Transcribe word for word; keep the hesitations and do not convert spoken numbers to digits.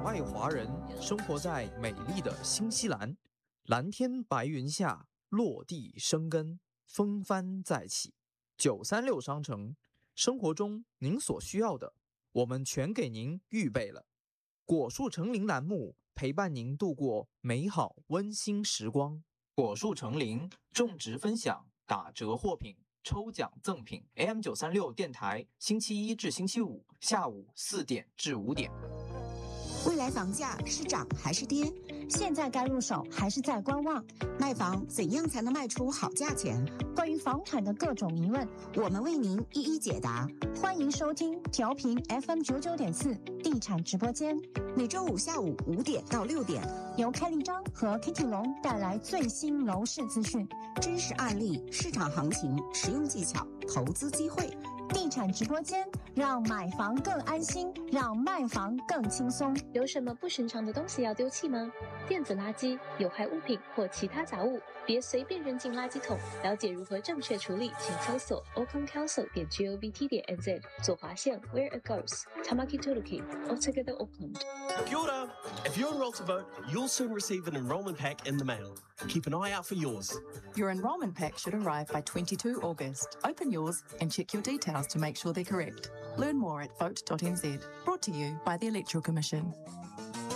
外华人生活在美丽的新西兰，蓝天白云下落地生根，风帆再起。九三六商城，生活中您所需要的，我们全给您预备了。果树成林栏目陪伴您度过美好温馨时光。果树成林种植分享打折货品。抽奖赠品 A M 九三六 电台，星期一至星期五下午四点至五点。 未来房价是涨还是跌？ 现在该入手还是在观望？ 卖房怎样才能卖出好价钱？ 关于房产的各种疑问， 我们为您一一解答。 欢迎收听调频 F M 九九点四地产直播间， 每周五下午五点到六点， 由开立章和 Kitty 龙带来最新楼市资讯、 真实案例、市场行情、实用技巧、投资机会。 地产直播间，让买房更安心，让卖房更轻松。 有什么不寻常的东西要丢弃吗？电子垃圾、有害物品或其他杂物，别随便扔进垃圾桶。了解如何正确处理，请搜索 auckland council 点 govt 点 nz 左滑线 Where it goes Tamaki Tuluki Altogether Auckland。 Kia ora. If you enroll to vote, you'll soon receive an enrolment pack in the mail. Keep an eye out for yours. Your enrolment pack should arrive by twenty-second August. Open yours and check your details to make sure they're correct. Learn more at vote dot n z. Brought to you by the Electoral Commission.